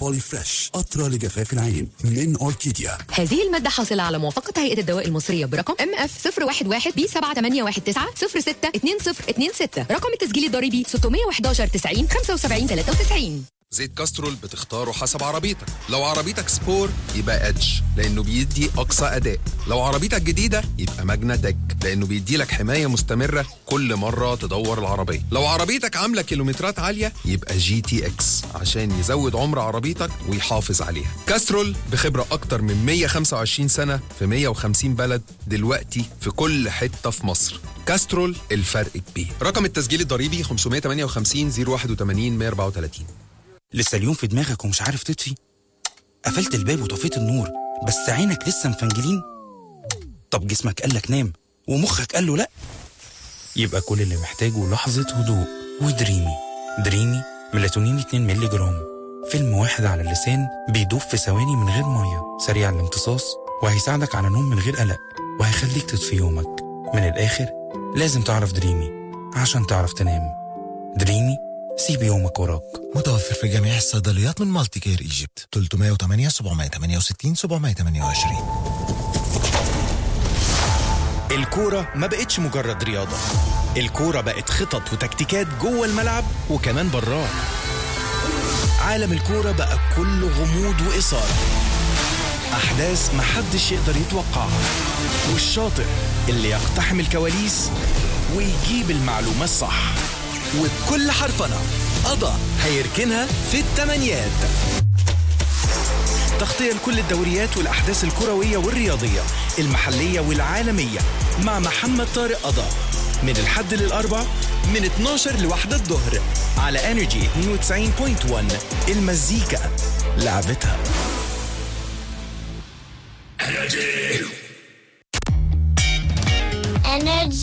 بولي فريش قطرة لجفاف العين من أوركيديا. هذه المادة حاصلة على موافقة هيئة الدواء المصرية برقم MF 011B7886 رقم التسجيل الضريبي 611 90 75 93. زيت كاسترول بتختاره حسب عربيتك. لو عربيتك سبور يبقى ادج لانه بيدي اقصى اداء. لو عربيتك جديده يبقى ماجنا تك لانه بيدي لك حمايه مستمره كل مره تدور العربيه. لو عربيتك عامله كيلومترات عاليه يبقى جي تي اكس عشان يزود عمر عربيتك ويحافظ عليها. كاسترول بخبره اكتر من 125 سنه في 150 بلد دلوقتي في كل حته في مصر. كاسترول الفرق كبير. رقم التسجيل الضريبي 558 081 134. لسه اليوم في دماغك ومش عارف تطفي؟ قفلت الباب وطفيت النور بس عينك لسه مفنجلين؟ طب جسمك قالك نام ومخك قال له لأ؟ يبقى كل اللي محتاجه لحظة هدوء دريمي ميلاتونين 2 مللي جرام، فيلم واحد على اللسان بيدوب في ثواني من غير مية، سريع الامتصاص وهيساعدك على نوم من غير قلق وهيخليك تطفي يومك. من الآخر لازم تعرف دريمي عشان تعرف تنام. دريمي سيب يومك وراك. متوفر في جميع الصيدليات من مالتي كير ايجيبت. 308 768 728. الكورة ما بقتش مجرد رياضة، الكورة بقت خطط وتكتيكات جوه الملعب وكمان براه. عالم الكورة بقى كله غموض وإثارة، أحداث محدش يقدر يتوقعها، والشاطر اللي يقتحم الكواليس ويجيب المعلومة الصح. وبكل حرفنة قضى هيركنها في التمانيات. تغطية لكل الدوريات والأحداث الكروية والرياضية المحلية والعالمية مع محمد طارق قضى من الحد للأربع من 12 لواحدة الظهر على انرجي 92.1. المزيكا لعبتها. انرجي